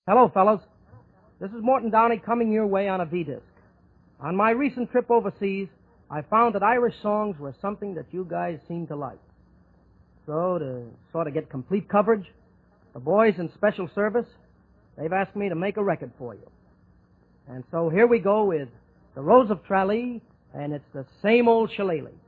Hello, fellas. This is Morton Downey coming your way on a V-disc. On my recent trip overseas, I found that Irish songs were something that you guys seem to like. So, to sort of get complete coverage, the boys in special service, they've asked me to make a record for you. And so here we go with The Rose of Tralee, and it's the same old shillelagh.